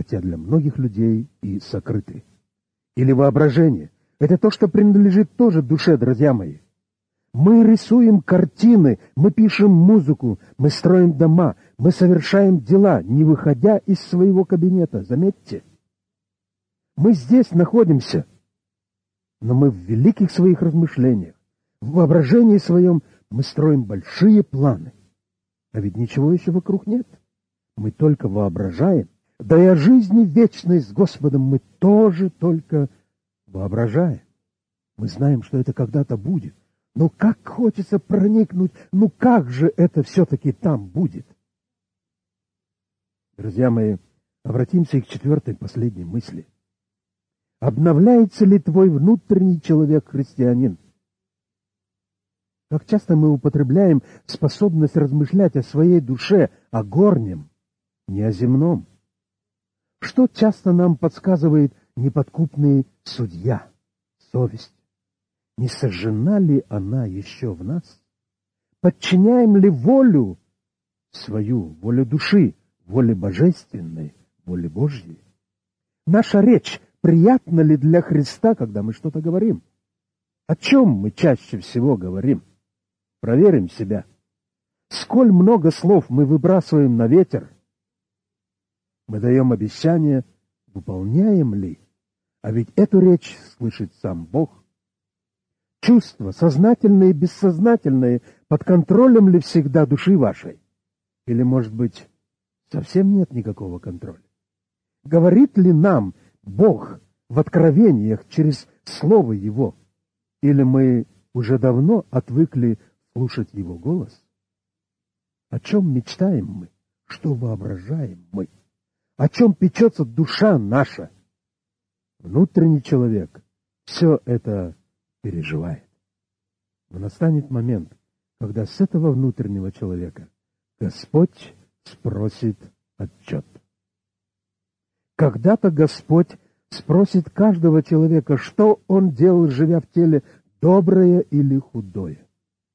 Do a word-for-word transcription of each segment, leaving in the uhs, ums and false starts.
хотя для многих людей и сокрыты. Или воображение. Это то, что принадлежит тоже душе, друзья мои. Мы рисуем картины, мы пишем музыку, мы строим дома, мы совершаем дела, не выходя из своего кабинета. Заметьте, мы здесь находимся, но мы в великих своих размышлениях, в воображении своем мы строим большие планы. А ведь ничего еще вокруг нет. Мы только воображаем. Да и о жизни вечной с Господом мы тоже только воображаем. Мы знаем, что это когда-то будет. Но как хочется проникнуть, ну как же это все-таки там будет? Друзья мои, обратимся к четвертой, последней мысли. Обновляется ли твой внутренний человек, христианин? Как часто мы употребляем способность размышлять о своей душе, о горнем, не о земном? Что часто нам подсказывает неподкупный судья, совесть? Не сожжена ли она еще в нас? Подчиняем ли волю свою, волю души, воле божественной, воле Божьей? Наша речь приятна ли для Христа, когда мы что-то говорим? О чем мы чаще всего говорим? Проверим себя. Сколь много слов мы выбрасываем на ветер? Мы даем обещание, выполняем ли? А ведь эту речь слышит сам Бог. Чувства, сознательные и бессознательные, под контролем ли всегда души вашей? Или, может быть, совсем нет никакого контроля? Говорит ли нам Бог в откровениях через Слово Его? Или мы уже давно отвыкли слушать Его голос? О чем мечтаем мы? Что воображаем мы? О чем печется душа наша? Внутренний человек все это переживает. Но настанет момент, когда с этого внутреннего человека Господь спросит отчет. Когда-то Господь спросит каждого человека, что он делал, живя в теле, доброе или худое.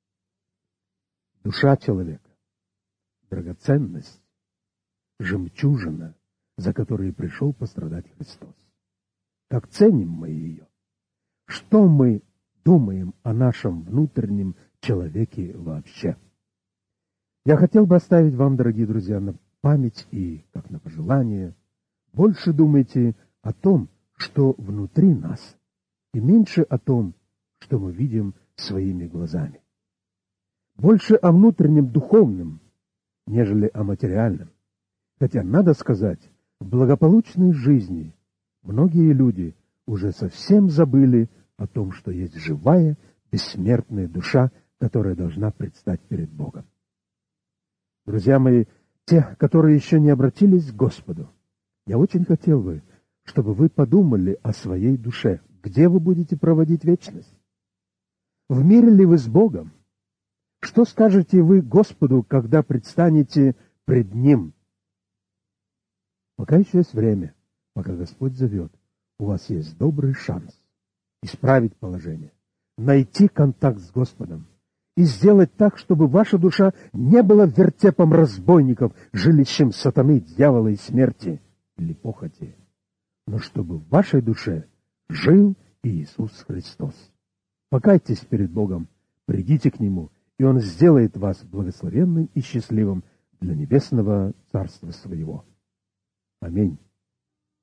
Душа человека — драгоценность, жемчужина, за которой пришел пострадать Христос. Как ценим мы ее? Что мы думаем о нашем внутреннем человеке вообще? Я хотел бы оставить вам, дорогие друзья, на память и, как на пожелание, больше думайте о том, что внутри нас, и меньше о том, что мы видим своими глазами. Больше о внутреннем духовном, нежели о материальном. Хотя, надо сказать, в благополучной жизни многие люди уже совсем забыли о том, что есть живая, бессмертная душа, которая должна предстать перед Богом. Друзья мои, те, которые еще не обратились к Господу, я очень хотел бы, чтобы вы подумали о своей душе. Где вы будете проводить вечность? В мире ли вы с Богом? Что скажете вы Господу, когда предстанете пред Ним? Пока еще есть время, пока Господь зовет, у вас есть добрый шанс исправить положение, найти контакт с Господом и сделать так, чтобы ваша душа не была вертепом разбойников, жилищем сатаны, дьявола и смерти или похоти, но чтобы в вашей душе жил Иисус Христос. Покайтесь перед Богом, придите к Нему, и Он сделает вас благословенным и счастливым для небесного Царства Своего. Аминь.